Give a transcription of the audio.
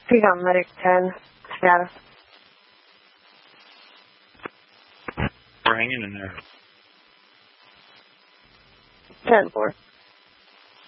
Pecan Medic 10, status. We're hanging in there. 10-4.